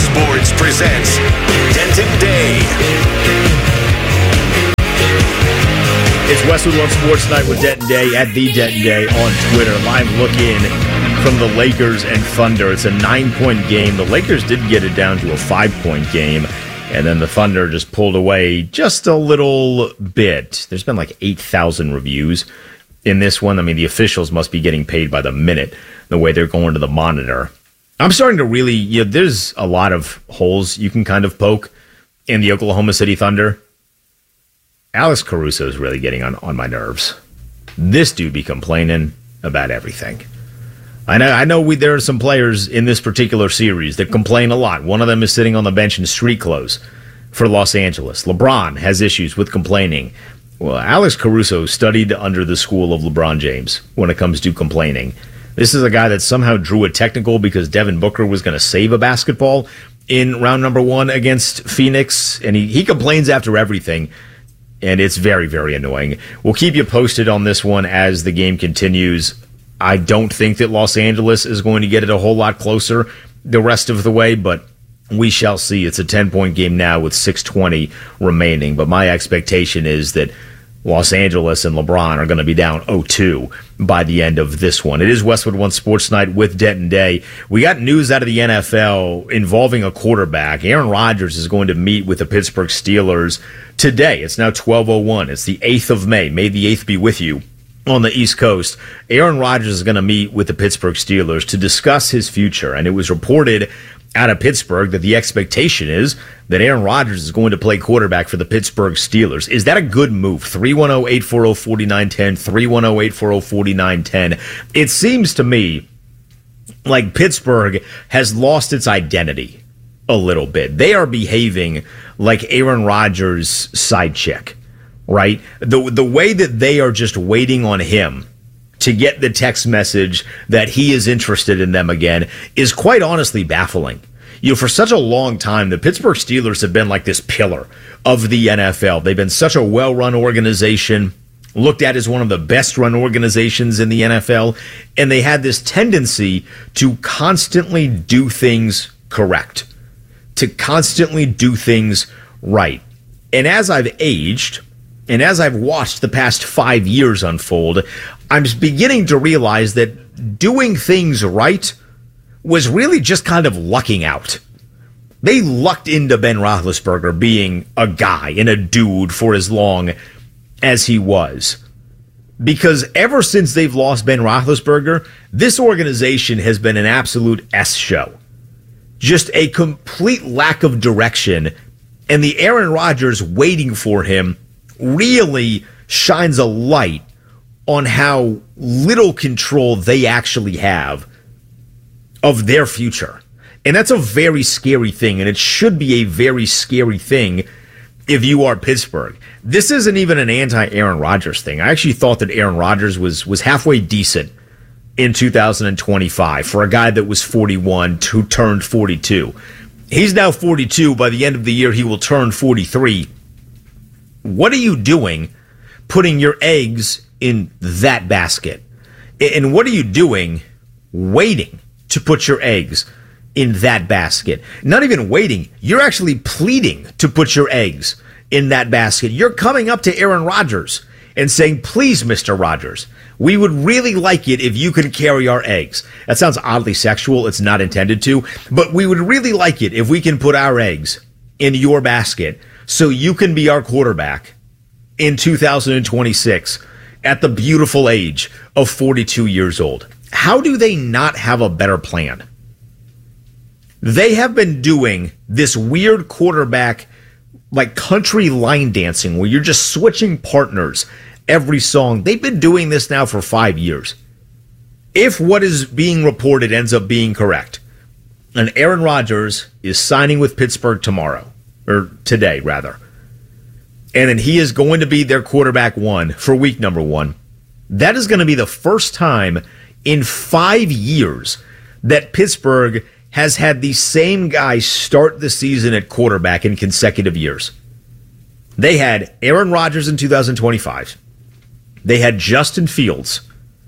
Sports presents Denton Day. It's Westwood One Sports Night with Denton Day at the Denton Day on Twitter. Live look in from the Lakers and Thunder. It's a 9-point game. The Lakers did get it down to a 5-point game, and then the Thunder just pulled away just a little bit. There's been like 8,000 reviews in this one. I mean, the officials must be getting paid by the minute, the way they're going to the monitor. I'm starting to really, there's a lot of holes you can kind of poke in the Oklahoma City Thunder. Alex Caruso is really getting on my nerves. This dude be complaining about everything. I know there are some players in this particular series that complain a lot. One of them is sitting on the bench in street clothes for Los Angeles. LeBron has issues with complaining. Well, Alex Caruso studied under the school of LeBron James when it comes to complaining. This is a guy that somehow drew a technical because Devin Booker was going to save a basketball in round number 1 against Phoenix, and he complains after everything, and it's very, very annoying. We'll keep you posted on this one as the game continues. I don't think that Los Angeles is going to get it a whole lot closer the rest of the way, but we shall see. It's a 10-point game now with 6:20 remaining, but my expectation is that Los Angeles and LeBron are going to be down 0-2 by the end of this one. It is Westwood One Sports Night with Denton Day. We got news out of the NFL involving a quarterback. Aaron Rodgers is going to meet with the Pittsburgh Steelers today. It's now 12:01. It's the 8th of May. May the 8th be with you on the East Coast. Aaron Rodgers is going to meet with the Pittsburgh Steelers to discuss his future, and it was reported out of Pittsburgh that the expectation is that Aaron Rodgers is going to play quarterback for the Pittsburgh Steelers. Is that a good move? 310-840-4910, 310-840-4910. It seems to me like Pittsburgh has lost its identity a little bit. They are behaving like Aaron Rodgers' side chick, right? The way that they are just waiting on him to get the text message that he is interested in them again is quite honestly baffling. For such a long time, the Pittsburgh Steelers have been like this pillar of the NFL. They've been such a well-run organization, looked at as one of the best-run organizations in the NFL, and they had this tendency to constantly do things correct, to constantly do things right. And as I've aged, and as I've watched the past 5 years unfold, I'm beginning to realize that doing things right was really just kind of lucking out. They lucked into Ben Roethlisberger being a guy and a dude for as long as he was. Because ever since they've lost Ben Roethlisberger, this organization has been an absolute S show. Just a complete lack of direction, and the Aaron Rodgers waiting for him really shines a light on how little control they actually have of their future. And that's a very scary thing, and it should be a very scary thing if you are Pittsburgh. This isn't even an anti-Aaron Rodgers thing. I actually thought that Aaron Rodgers was halfway decent in 2025 for a guy that was 41 who turned 42. He's now 42. By the end of the year, he will turn 43. What are you doing putting your eggs in that basket? And what are you doing waiting to put your eggs in that basket? Not even waiting. You're actually pleading to put your eggs in that basket. You're coming up to Aaron Rodgers and saying, please, Mr. Rodgers, we would really like it if you could carry our eggs. That sounds oddly sexual. It's not intended to. But we would really like it if we can put our eggs in your basket so you can be our quarterback in 2026 at the beautiful age of 42 years old. How do they not have a better plan? They have been doing this weird quarterback, like country line dancing, where you're just switching partners every song. They've been doing this now for 5 years. If what is being reported ends up being correct, and Aaron Rodgers is signing with Pittsburgh tomorrow, or today, rather, and then he is going to be their quarterback 1 for week number 1, that is going to be the first time in 5 years that Pittsburgh has had the same guy start the season at quarterback in consecutive years. They had Aaron Rodgers in 2025. They had Justin Fields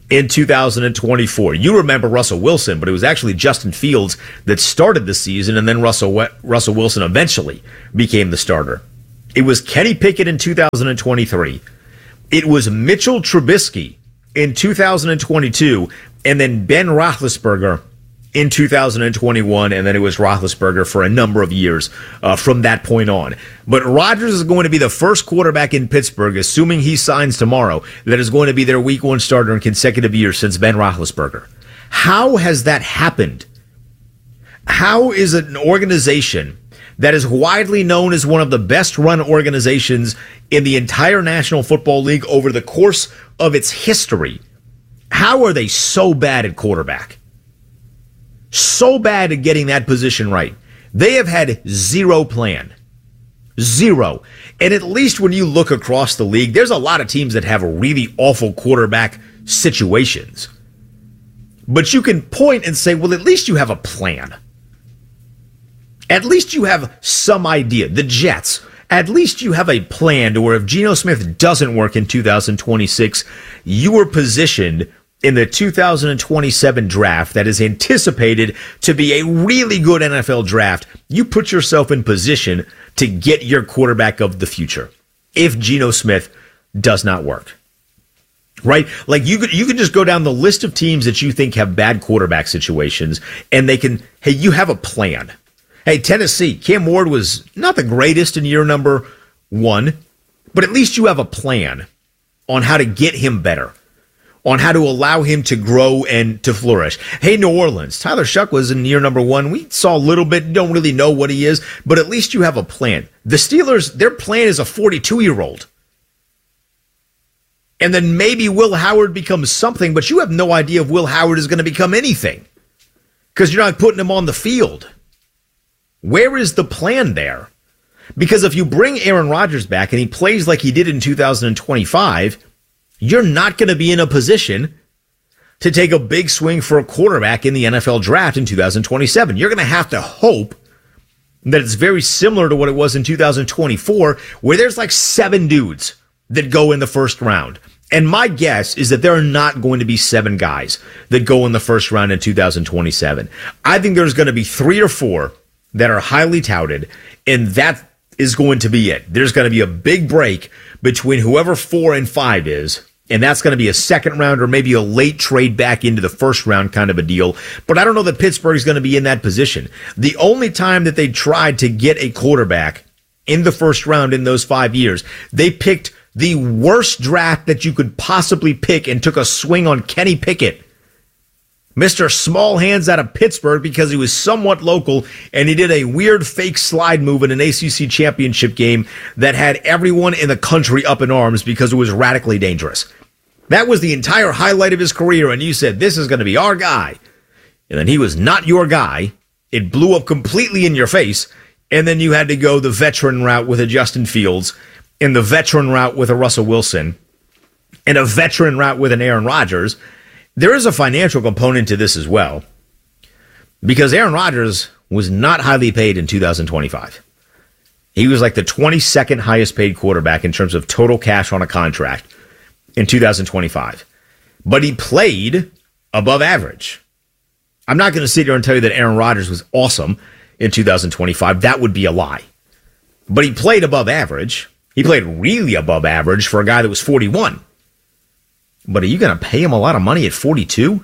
in 2024. You remember Russell Wilson, but it was actually Justin Fields that started the season, and then Russell Wilson eventually became the starter. It was Kenny Pickett in 2023. It was Mitchell Trubisky in 2022, and then Ben Roethlisberger in 2021, and then it was Roethlisberger for a number of years from that point on. But Rodgers is going to be the first quarterback in Pittsburgh, assuming he signs tomorrow, that is going to be their week one starter in consecutive years since Ben Roethlisberger. How has that happened? How is an organization that is widely known as one of the best run organizations in the entire National Football League over the course of its history, how are they so bad at quarterback? So bad at getting that position right. They have had zero plan. Zero. And at least when you look across the league, there's a lot of teams that have really awful quarterback situations. But you can point and say, well, at least you have a plan. At least you have some idea. The Jets, at least you have a plan to where if Geno Smith doesn't work in 2026, you are positioned in the 2027 draft that is anticipated to be a really good NFL draft. You put yourself in position to get your quarterback of the future if Geno Smith does not work. Right? Like you could just go down the list of teams that you think have bad quarterback situations, and you have a plan. Hey, Tennessee, Cam Ward was not the greatest in year number 1, but at least you have a plan on how to get him better, on how to allow him to grow and to flourish. Hey, New Orleans, Tyler Shuck was in year number 1. We saw a little bit, don't really know what he is, but at least you have a plan. The Steelers, their plan is a 42-year-old. And then maybe Will Howard becomes something, but you have no idea if Will Howard is going to become anything because you're not putting him on the field. Where is the plan there? Because if you bring Aaron Rodgers back and he plays like he did in 2025, you're not going to be in a position to take a big swing for a quarterback in the NFL draft in 2027. You're going to have to hope that it's very similar to what it was in 2024, where there's like 7 dudes that go in the first round. And my guess is that there are not going to be 7 guys that go in the first round in 2027. I think there's going to be 3 or 4 that are highly touted, and that is going to be it. There's going to be a big break between whoever 4 and 5 is, and that's going to be a second round or maybe a late trade back into the first round kind of a deal. But I don't know that Pittsburgh is going to be in that position. The only time that they tried to get a quarterback in the first round in those 5 years, they picked the worst draft that you could possibly pick and took a swing on Kenny Pickett, Mr. Small Hands out of Pittsburgh, because he was somewhat local and he did a weird fake slide move in an ACC championship game that had everyone in the country up in arms because it was radically dangerous. That was the entire highlight of his career, and you said, this is going to be our guy. And then he was not your guy. It blew up completely in your face, and then you had to go the veteran route with a Justin Fields, and the veteran route with a Russell Wilson, and a veteran route with an Aaron Rodgers. There is a financial component to this as well, because Aaron Rodgers was not highly paid in 2025. He was like the 22nd highest paid quarterback in terms of total cash on a contract in 2025. But he played above average. I'm not going to sit here and tell you that Aaron Rodgers was awesome in 2025. That would be a lie. But he played above average. He played really above average for a guy that was 41. But are you going to pay him a lot of money at 42?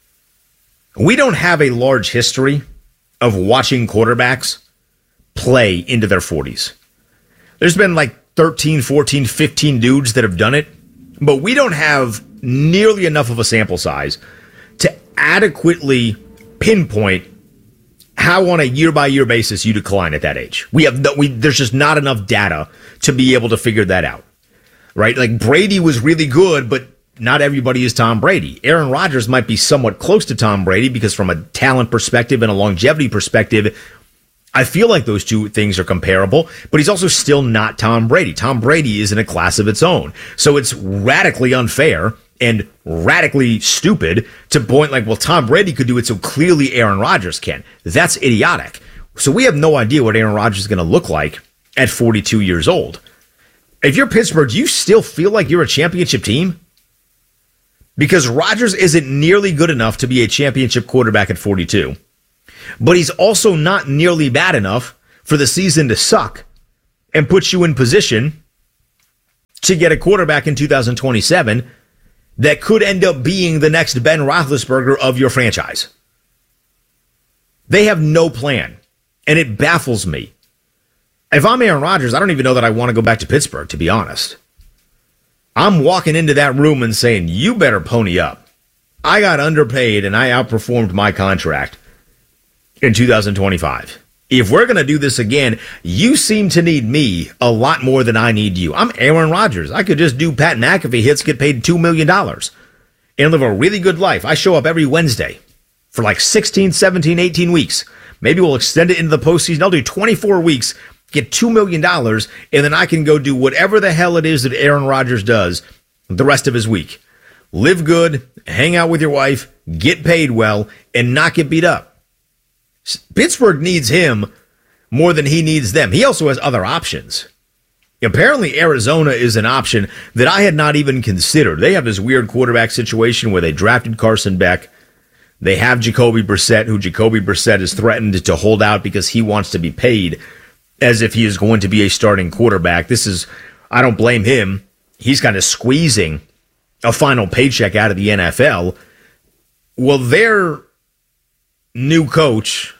We don't have a large history of watching quarterbacks play into their 40s. There's been like 13, 14, 15 dudes that have done it, but we don't have nearly enough of a sample size to adequately pinpoint how on a year-by-year basis you decline at that age. There's just not enough data to be able to figure that out, right? Like Brady was really good, but not everybody is Tom Brady. Aaron Rodgers might be somewhat close to Tom Brady because from a talent perspective and a longevity perspective, I feel like those two things are comparable, but he's also still not Tom Brady. Tom Brady is in a class of its own. So it's radically unfair and radically stupid to point like, well, Tom Brady could do it, so clearly Aaron Rodgers can. That's idiotic. So we have no idea what Aaron Rodgers is going to look like at 42 years old. If you're Pittsburgh, do you still feel like you're a championship team? because Rodgers isn't nearly good enough to be a championship quarterback at 42, but he's also not nearly bad enough for the season to suck and put you in position to get a quarterback in 2027 that could end up being the next Ben Roethlisberger of your franchise. They have no plan, and it baffles me. If I'm Aaron Rodgers, I don't even know that I want to go back to Pittsburgh, to be honest. I'm walking into that room and saying, you better pony up. I got underpaid and I outperformed my contract in 2025. If we're going to do this again, you seem to need me a lot more than I need you. I'm Aaron Rodgers. I could just do Pat McAfee hits, get paid $2 million, and live a really good life. I show up every Wednesday for like 16, 17, 18 weeks. Maybe we'll extend it into the postseason. I'll do 24 weeks, get $2 million, and then I can go do whatever the hell it is that Aaron Rodgers does the rest of his week. Live good, hang out with your wife, get paid well, and not get beat up. Pittsburgh needs him more than he needs them. He also has other options. Apparently, Arizona is an option that I had not even considered. They have this weird quarterback situation where they drafted Carson Beck. They have Jacoby Brissett, who Jacoby Brissett has threatened to hold out because he wants to be paid as if he is going to be a starting quarterback. I don't blame him. He's kind of squeezing a final paycheck out of the NFL. Well, their new coach,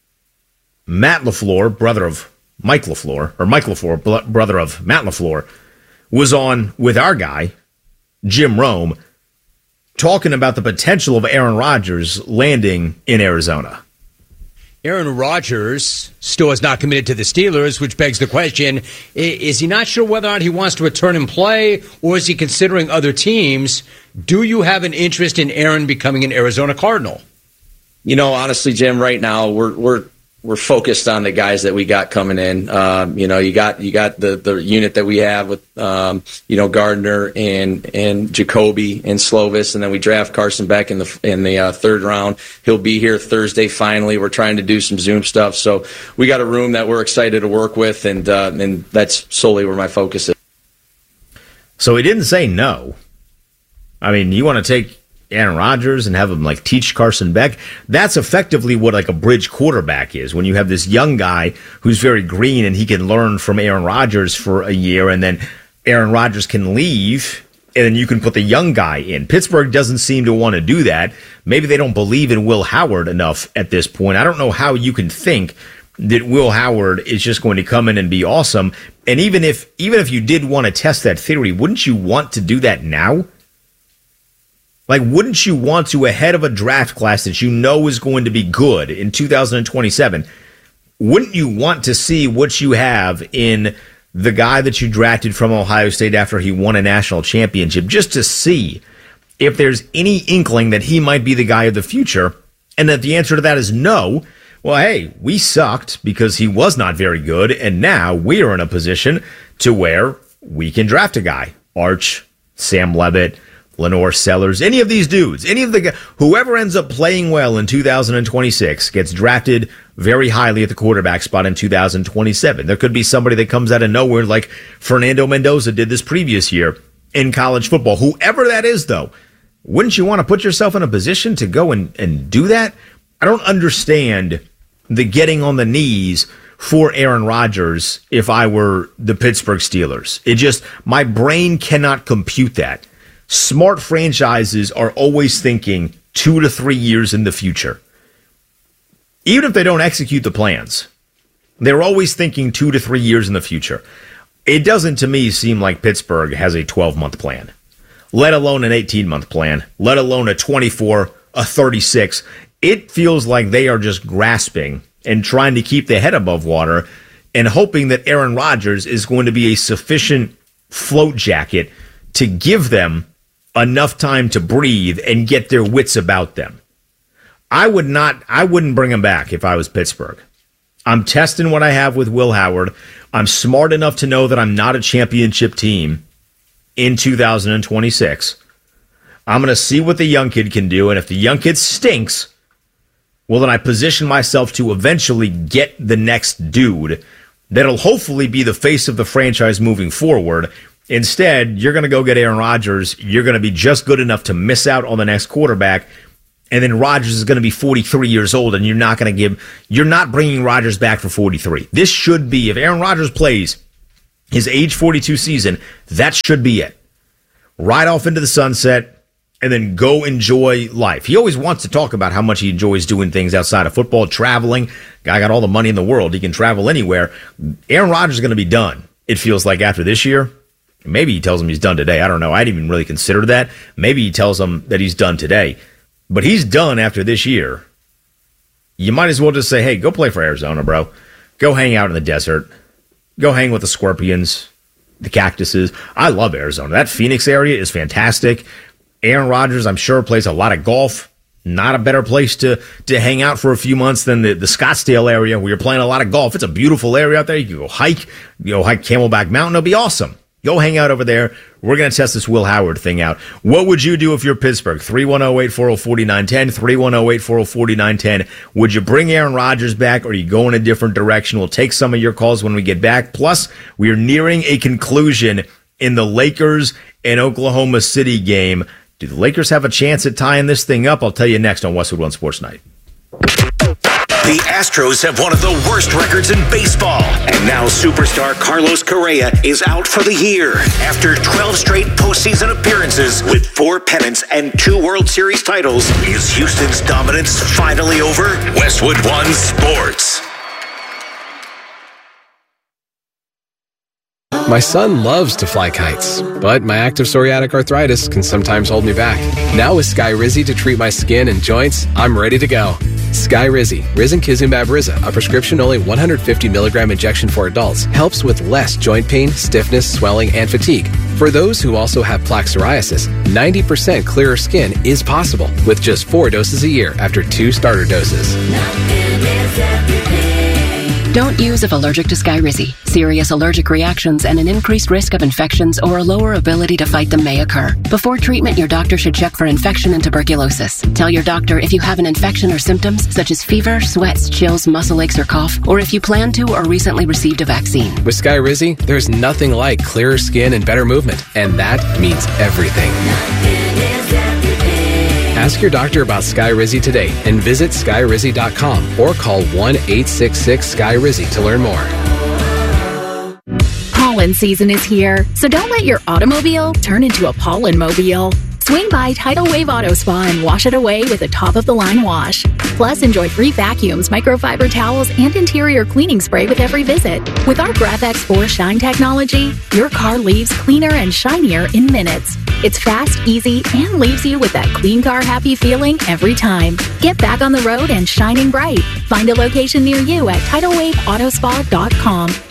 Matt LaFleur, brother of Mike LaFleur, or Mike LaFleur, brother of Matt LaFleur, was on with our guy, Jim Rome, talking about the potential of Aaron Rodgers landing in Arizona. Aaron Rodgers still is not committed to the Steelers, which begs the question, is he not sure whether or not he wants to return and play, or is he considering other teams? Do you have an interest in Aaron becoming an Arizona Cardinal? You know, honestly, Jim, right now we're focused on the guys that we got coming in. You got the unit that we have with Gardner and Jacoby and Slovis, and then we draft Carson Beck in the third round. He'll be here Thursday. Finally, we're trying to do some Zoom stuff, so we got a room that we're excited to work with, and that's solely where my focus is. So he didn't say no. I mean, you want to take Aaron Rodgers and have him like teach Carson Beck? That's effectively what like a bridge quarterback is. When you have this young guy who's very green and he can learn from Aaron Rodgers for a year, and then Aaron Rodgers can leave and then you can put the young guy in. Pittsburgh doesn't seem to want to do that. Maybe they don't believe in Will Howard enough at this point. I don't know how you can think that Will Howard is just going to come in and be awesome. And even if you did want to test that theory, wouldn't you want to do that now? Like, wouldn't you want to, ahead of a draft class that you know is going to be good in 2027, wouldn't you want to see what you have in the guy that you drafted from Ohio State after he won a national championship, just to see if there's any inkling that he might be the guy of the future? And that the answer to that is no. Well, hey, we sucked because he was not very good, and now we are in a position to where we can draft a guy. Arch, Sam Levitt, Lenore Sellers, any of these dudes, whoever ends up playing well in 2026 gets drafted very highly at the quarterback spot in 2027. There could be somebody that comes out of nowhere like Fernando Mendoza did this previous year in college football. Whoever that is, though, wouldn't you want to put yourself in a position to go and do that? I don't understand the getting on the knees for Aaron Rodgers if I were the Pittsburgh Steelers. My brain cannot compute that. Smart franchises are always thinking 2 to 3 years in the future. Even if they don't execute the plans, they're always thinking 2 to 3 years in the future. It doesn't, to me, seem like Pittsburgh has a 12-month plan, let alone an 18-month plan, let alone a 24, a 36. It feels like they are just grasping and trying to keep their head above water and hoping that Aaron Rodgers is going to be a sufficient float jacket to give them enough time to breathe and get their wits about them. I wouldn't bring him back if I was Pittsburgh. I'm testing what I have with Will Howard. I'm smart enough to know that I'm not a championship team in 2026. I'm going to see what the young kid can do, and if the young kid stinks, well, then I position myself to eventually get the next dude that'll hopefully be the face of the franchise moving forward. Instead, you're going to go get Aaron Rodgers. You're going to be just good enough to miss out on the next quarterback. And then Rodgers is going to be 43 years old, and you're not bringing Rodgers back for 43. This should be, if Aaron Rodgers plays his age 42 season, that should be it. Ride off into the sunset and then go enjoy life. He always wants to talk about how much he enjoys doing things outside of football, traveling. Guy got all the money in the world. He can travel anywhere. Aaron Rodgers is going to be done, it feels like, after this year. Maybe he tells him he's done today. I don't know. I didn't even really consider that. Maybe he tells him that he's done today. But he's done after this year. You might as well just say, hey, go play for Arizona, bro. Go hang out in the desert. Go hang with the scorpions, the cactuses. I love Arizona. That Phoenix area is fantastic. Aaron Rodgers, I'm sure, plays a lot of golf. Not a better place to hang out for a few months than the Scottsdale area where you're playing a lot of golf. It's a beautiful area out there. You can go hike. Camelback Mountain. It'll be awesome. Go hang out over there. We're going to test this Will Howard thing out. What would you do if you're Pittsburgh? 310-840-4910, 310-840-4910. Would you bring Aaron Rodgers back, or are you go in a different direction? We'll take some of your calls when we get back. Plus, we are nearing a conclusion in the Lakers and Oklahoma City game. Do the Lakers have a chance at tying this thing up? I'll tell you next on Westwood One Sports Night. The Astros have one of the worst records in baseball. And now superstar Carlos Correa is out for the year after 12 straight postseason appearances with 4 pennants and 2 World Series titles. Is Houston's dominance finally over? Westwood One Sports. My son loves to fly kites, but my active psoriatic arthritis can sometimes hold me back. Now with Skyrizi to treat my skin and joints, I'm ready to go. Skyrizi, risankizumab Riza, a prescription-only 150 milligram injection for adults, helps with less joint pain, stiffness, swelling, and fatigue. For those who also have plaque psoriasis, 90% clearer skin is possible with just 4 doses a year after 2 starter doses. Don't use if allergic to Skyrizi. Serious allergic reactions and an increased risk of infections or a lower ability to fight them may occur. Before treatment, your doctor should check for infection and tuberculosis. Tell your doctor if you have an infection or symptoms such as fever, sweats, chills, muscle aches, or cough, or if you plan to or recently received a vaccine. With Skyrizi, there's nothing like clearer skin and better movement, and that means everything. Ask your doctor about Skyrizi today and visit Skyrizi.com or call 1-866-SKYRIZI to learn more. Pollen season is here, so don't let your automobile turn into a pollen mobile. Swing by Tidal Wave Auto Spa and wash it away with a top-of-the-line wash. Plus, enjoy free vacuums, microfiber towels, and interior cleaning spray with every visit. With our GraphX 4 Shine technology, your car leaves cleaner and shinier in minutes. It's fast, easy, and leaves you with that clean car happy feeling every time. Get back on the road and shining bright. Find a location near you at TidalWaveAutospa.com.